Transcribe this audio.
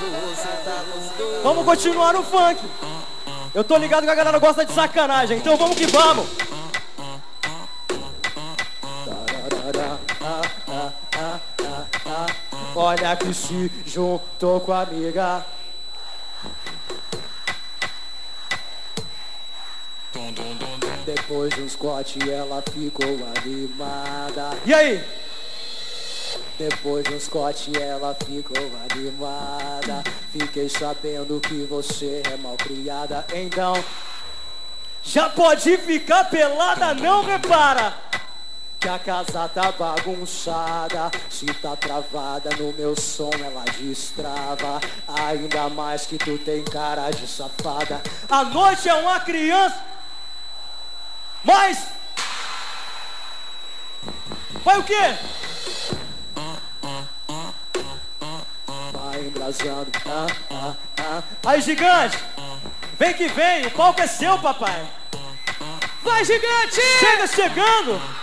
Vamos continuar no funk. Eu tô ligado que a galera gosta de sacanagem, então vamos que vamos. Olha que se juntou com a amiga. Depois de um Scott ela ficou animada. E aí? Depois de um Scott ela ficou animada. Fiquei sabendo que você é malcriada. Então já pode ficar pelada, não repara que a casa tá bagunçada. Se tá travada no meu som ela destrava. Ainda mais que tu tem cara de safada. A noite é uma criança, mas vai o quê? Vai embrasando. Aí, gigante, vem que vem, o palco é seu, papai. Vai, gigante! Chega chegando!